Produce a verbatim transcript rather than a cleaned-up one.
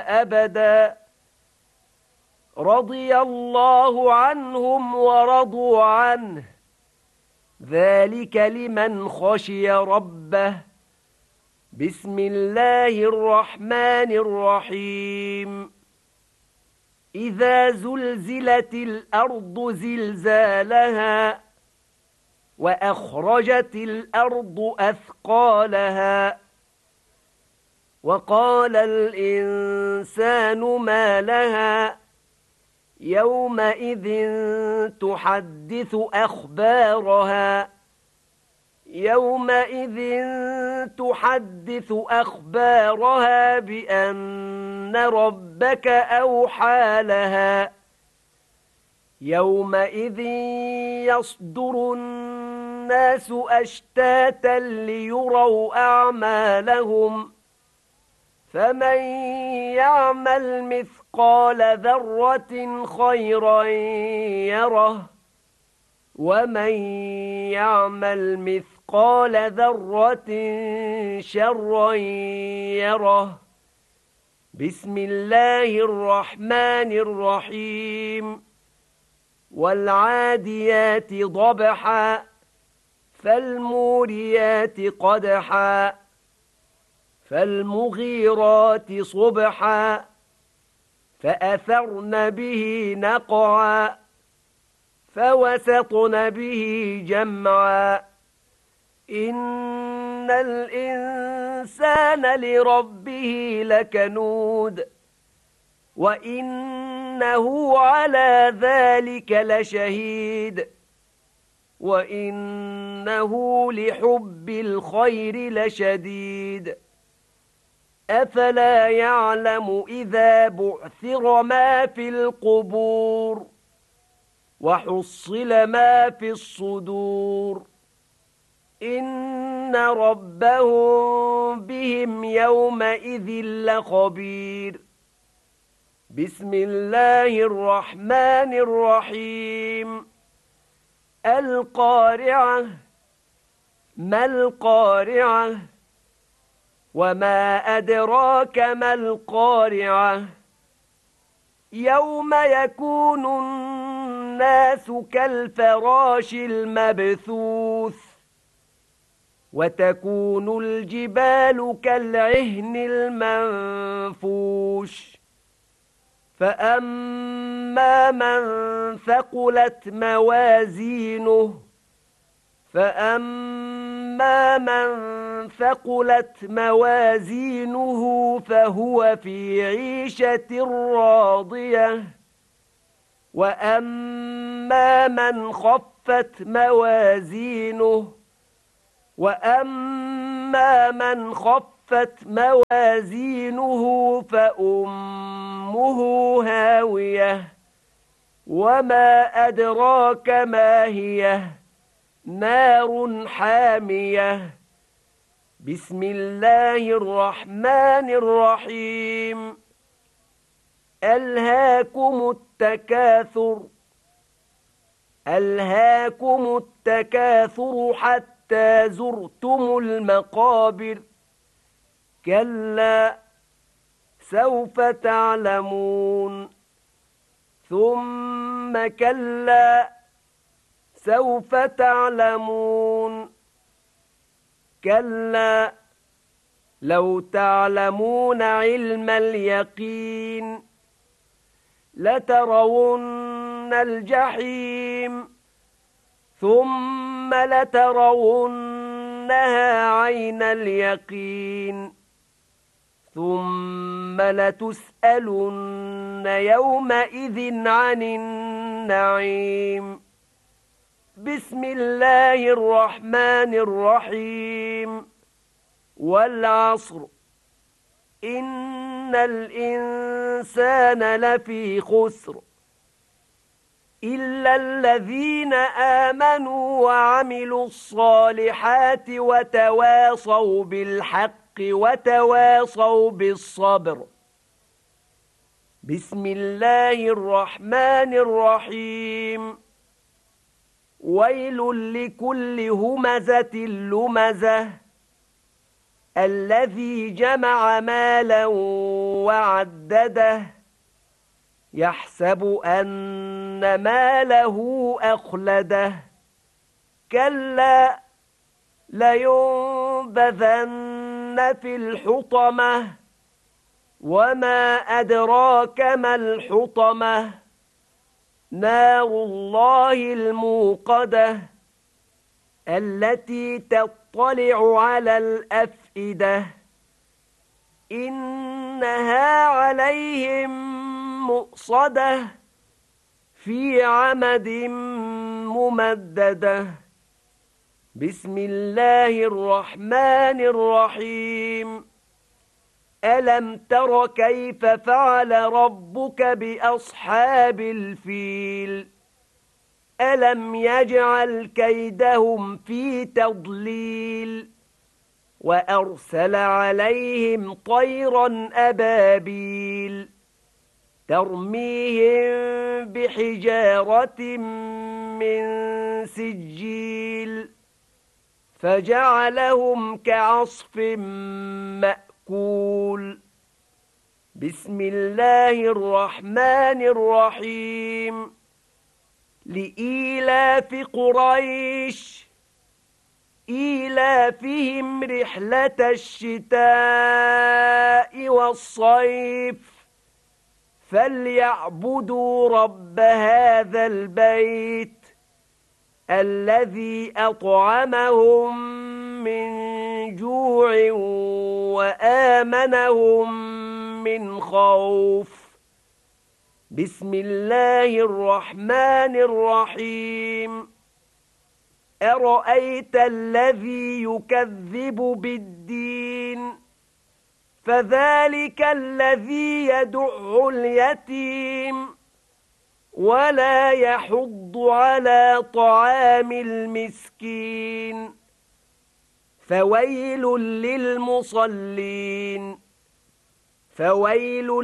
أبدا رضي الله عنهم ورضوا عنه ذلك لمن خشي ربه. بسم الله الرحمن الرحيم إذا زلزلت الأرض زلزالها وأخرجت الأرض أثقالها وقال الإنسان ما لها يومئذ تحدث أخبارها يومئذ تحدث أخبارها بأن ربك أوحى لها يومئذ يصدر الناس أشتاتا ليروا أعمالهم فمن يعمل مثقال ذرة خيرا يره ومن يعمل مثقال ذرة شرا يره. بسم الله الرحمن الرحيم والعاديات ضبحا فالموريات قدحا فالمغيرات صبحا فأثرن به نقعا فوسطن به جمعا إن الإنسان لربه لكنود وإنه على ذلك لشهيد وإنه لحب الخير لشديد أفلا يعلم إذا بعثر ما في القبور وحصل ما في الصدور إن ربهم بهم يومئذ لخبير. بسم الله الرحمن الرحيم القارعة ما القارعة وما أدراك ما القارعة يوم يكون الناس كالفراش المبثوث وتكون الجبال كالعهن المنفوش فأما من ثقلت موازينه فأما من ثقلت موازينه فهو في عيشة راضية وأما من خفت موازينه وأما من خفت موازينه فأمه هاوية وما أدراك ما هي نار حامية. بسم الله الرحمن الرحيم ألهاكم التكاثر ألهاكم التكاثر حتى زرتم المقابر كلا سوف تعلمون ثم كلا سوف تعلمون كلا لو تعلمون علم اليقين لترون الجحيم ثم لترونها عين اليقين ثم لتسألن يومئذ عن النعيم. بسم الله الرحمن الرحيم والعصر إن الإنسان لفي خسر إلا الذين آمنوا وعملوا الصالحات وتواصوا بالحق وتواصوا بالصبر. بسم الله الرحمن الرحيم ويل لكل همزة لمزة الذي جمع مالا وعدده يحسب أن ماله أخلده كلا لينبذن في الحطمة وما أدراك ما الحطمة نار الله الموقدة التي تطلع على الأفئدة إنها عليهم مؤصدة في عمد ممددة بسم الله الرحمن الرحيم ألم تر كيف فعل ربك بأصحاب الفيل ألم يجعل كيدهم في تضليل وأرسل عليهم طيرا أبابيل ترميهم بحجارة من سجيل فجعلهم كعصف مأكول بسم الله الرحمن الرحيم لإيلاف قريش إيلافهم رحلة الشتاء والصيف فليعبدوا رب هذا البيت الذي أطعمهم من جوع وآمنهم من خوف بسم الله الرحمن الرحيم أرأيت الذي يكذب بالدين فذلك الذي يدع اليتيم ولا يحض على طعام المسكين فويل للمصلين فويل